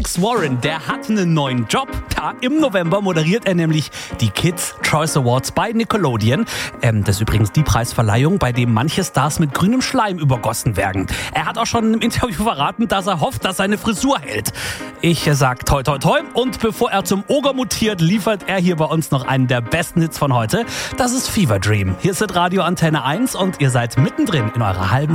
Alex Warren, der hat einen neuen Job. Da im November moderiert er nämlich die Kids Choice Awards bei Nickelodeon. Das ist übrigens die Preisverleihung, bei dem manche Stars mit grünem Schleim übergossen werden. Er hat auch schon im Interview verraten, dass er hofft, dass seine Frisur hält. Ich sag toi toi toi, und bevor er zum Oger mutiert, liefert er hier bei uns noch einen der besten Hits von heute. Das ist Fever Dream. Hier ist Radio Antenne 1 und ihr seid mittendrin in eurer halben